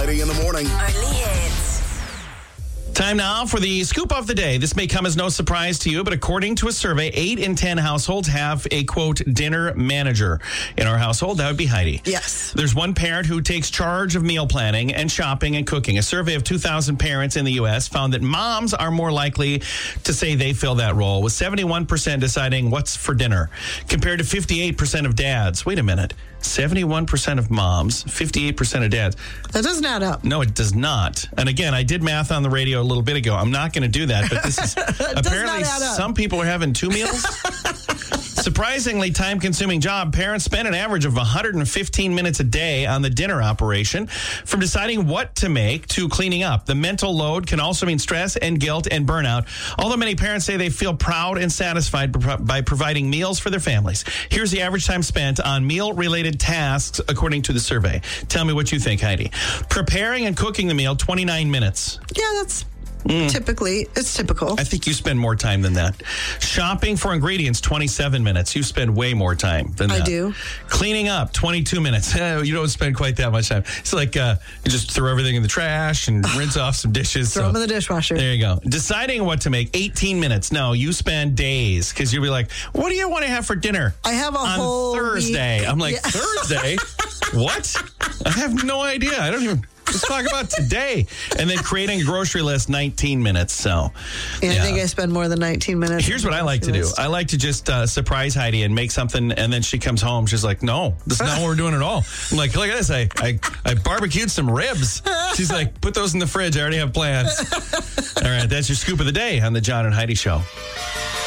Heidi in the morning. Only hits. Time now for the scoop of the day. This may come as no surprise to you, but according to a survey, 8 in 10 households have a, quote, dinner manager. In our household, that would be Heidi. Yes. There's one parent who takes charge of meal planning and shopping and cooking. A survey of 2,000 parents in the U.S. found that moms are more likely to say they fill that role, with 71% deciding what's for dinner, compared to 58% of dads. Wait a minute. 71% of moms, 58% of dads. That doesn't add up. No, it does not. And again, I did math on the radio a little bit ago. I'm not going to do that, but this is apparently some people are having 2 meals. Surprisingly time-consuming job. Parents spend an average of 115 minutes a day on the dinner operation, from deciding what to make to cleaning up. The mental load can also mean stress and guilt and burnout, although many parents say they feel proud and satisfied by providing meals for their families. Here's the average time spent on meal-related tasks according to the survey. Tell me what you think, Heidi. Preparing and cooking the meal, 29 minutes. Yeah, that's it's typical. I think you spend more time than that. Shopping for ingredients, 27 minutes. You spend way more time than that. I do. Cleaning up, 22 minutes. You don't spend quite that much time. It's like you just throw everything in the trash and rinse off some dishes. Throw them in the dishwasher. There you go. Deciding what to make, 18 minutes. No, you spend days, because you'll be like, what do you want to have for dinner? I have on whole Thursday. week. I'm like, Thursday? What? I have no idea. I don't even... Let's talk about today. And then creating a grocery list, 19 minutes. So, yeah, I think I spend more than 19 minutes. Here's what I like to do. I like to just surprise Heidi and make something, and then she comes home. She's like, no, this is not what we're doing at all. I'm like, look at this. I barbecued some ribs. She's like, put those in the fridge. I already have plans. All right, that's your scoop of the day on the John and Heidi Show.